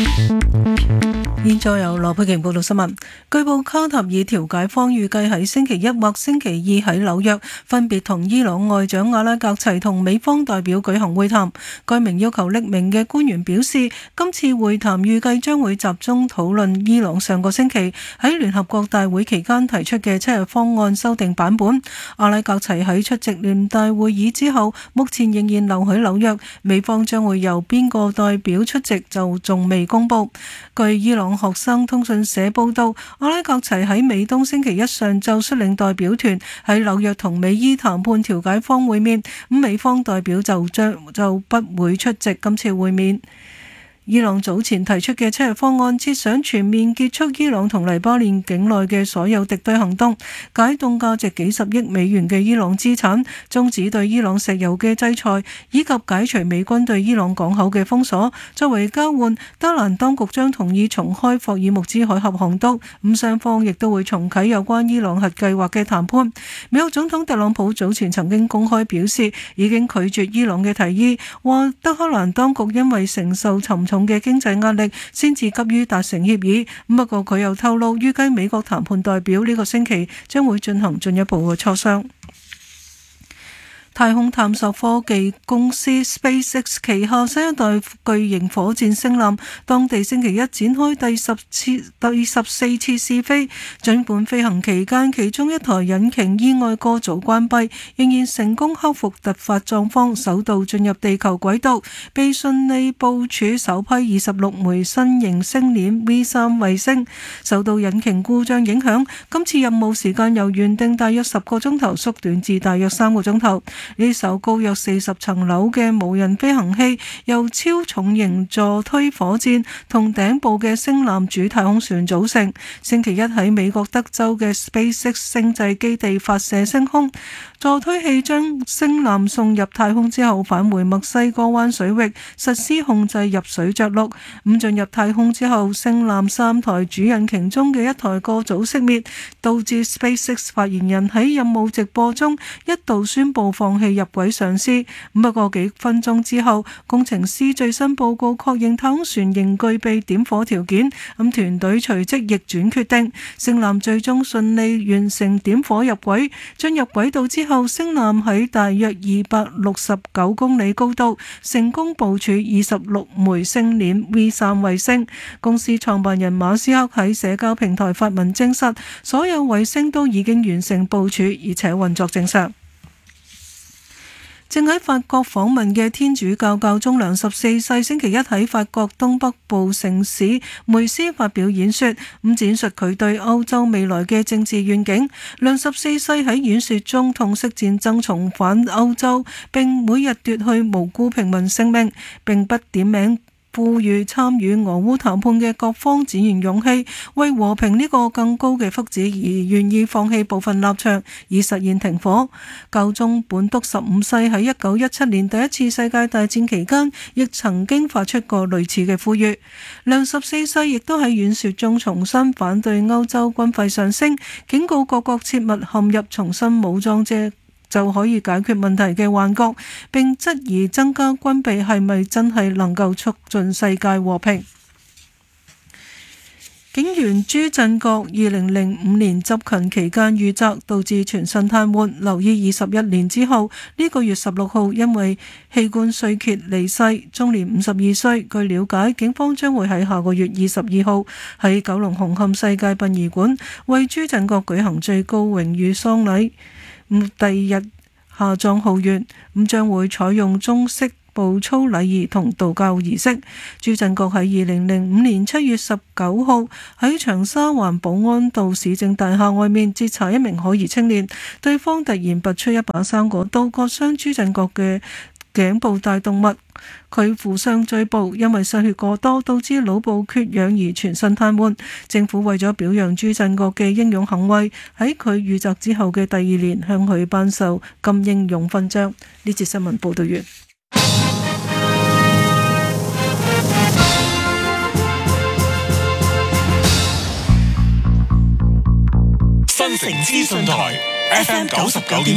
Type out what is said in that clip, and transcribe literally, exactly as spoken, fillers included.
現在由羅佩瓊報道新聞。據報卡塔爾調解方預計喺星期一或星期二喺紐約分別同伊朗外長阿拉格齊同美方代表舉行會談。該名要求匿名嘅官員表示，今次會談預計將會集中討論伊朗上個星期喺聯合國大會期間提出嘅七日方案修訂版本。阿拉格齊喺出席聯大會議之後，目前仍然留喺紐約，美方將會由邊個代表出席就仲未公佈。據伊朗學生通訊社報道，阿拉格齊喺美東星期一上晝率領代表團喺紐約同美伊談判調解方會面，咁美方代表就將就不會出席今次會面。伊朗早前提出嘅七日方案，設想全面結束伊朗同黎巴嫩境內嘅所有敵對行動，解凍價值幾十億美元嘅伊朗資產，終止對伊朗石油嘅制裁，以及解除美軍對伊朗港口嘅封鎖。作為交換，德蘭當局將同意重開霍爾木茲海峽航道，咁雙方亦都會重啟有關伊朗核計劃嘅談判。美國總統特朗普早前曾經公開表示，已經拒絕伊朗嘅提議，話德黑蘭當局因為承受沉重嘅經濟壓力，先至急於達成協議。不過佢又透露，預計美國談判代表呢個星期將會進行進一步嘅磋商。太空探索科技公司 SpaceX 旗下新一代巨型火箭星艦，當地星期一展開第十次、第十四次試飛。儘管飛行期間其中一台引擎意外過早關閉，仍然成功克服突發狀況，首度進入地球軌道，被順利部署首批二十六枚新型星鏈 V 三 衛星。受到引擎故障影響，今次任務時間由原定大約十個鐘頭縮短至大約三個鐘頭。呢艘高約四十層樓嘅無人飛行器，由超重型助推火箭同頂部嘅星艦主太空船組成。星期一喺美國德州嘅 SpaceX 星際基地發射升空，助推器將星艦送入太空之後，返回墨西哥灣水域實施控制入水着陸。咁進入太空之後，星艦三台主引擎中嘅一台過早熄滅，導致 SpaceX 發言人喺任務直播中一度宣布放棄入軌嘗試。不過幾分鐘之後，工程師最新報告確認太空船仍具備點火條件，咁團隊隨即逆轉決定，星艦最終順利完成點火入軌。進入軌道之後，星艦喺大約二百六十九公里高度成功部署二十六枚星鏈 V 三 衛星。公司創辦人馬斯克喺社交平台發文證實，所有衛星都已經完成部署，而且運作正常。正喺法國訪問嘅天主教教宗良十四世星期一喺法國東北部城市梅斯發表演說，咁展述佢對歐洲未來嘅政治願景。良十四世喺演說中痛斥戰爭重返歐洲，並每日奪去無辜平民性命，並不點名呼籲參與俄烏談判嘅各方展現勇氣，為和平呢個更高嘅福祉而願意放棄部分立場，以實現停火。教宗本篤十五世喺一九一七年第一次世界大戰期間，亦曾經發出過類似嘅呼籲。良十四世亦都喺演說中重申反對歐洲軍費上升，警告各國切勿陷入重新武裝者就可以解決問題嘅幻覺，並質疑增加軍備係咪真係能夠促進世界和平。警員朱振國二零零五年執勤期間遇襲，導致全身癱瘓，留醫二十一年之後，呢個月十六號因為器官衰竭離世，終年五十二歲。據了解，警方將會喺下個月二十二號喺九龍紅磡世界殯儀館為朱振國舉行最高榮譽喪禮。第二日下葬浩園，咁將會採用中式步操禮儀同道教儀式。朱振國喺二零零五年七月十九號喺長沙灣寶安道市政大廈外面截查一名可疑青年，對方突然拔出一把生果刀割傷朱振國嘅頸部大動脈，佢負傷追捕，因為失血過多導致腦部缺氧而全身癱瘓。政府為咗表揚朱振國嘅英勇行為，喺佢遇襲之後嘅第二年向佢頒授金英勇勳章。呢節新聞報道完。 新城資訊台 F M 九十九點。